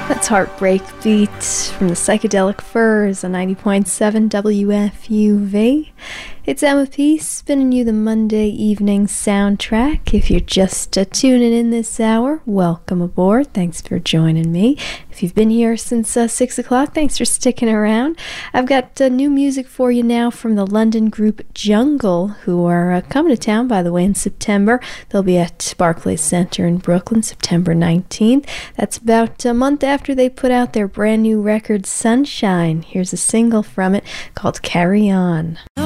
That's Heartbreak Beat from the Psychedelic Furs on 90.7 WFUV. It's Emma P. spinning you the Monday evening soundtrack. If you're just tuning in this hour, welcome aboard. Thanks for joining me. If you've been here since 6 o'clock, thanks for sticking around. I've got new music for you now from the London group Jungle, who are coming to town, by the way, in September. They'll be at Barclays Center in Brooklyn, September 19th. That's about a month after they put out their brand new record, Sunshine. Here's a single from it called Carry On.